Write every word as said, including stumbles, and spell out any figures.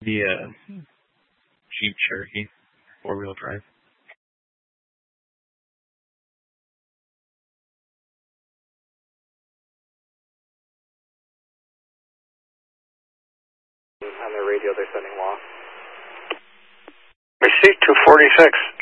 The uh, Jeep Cherokee, four-wheel drive. On their radio, they're sending law. Receipt two forty-six.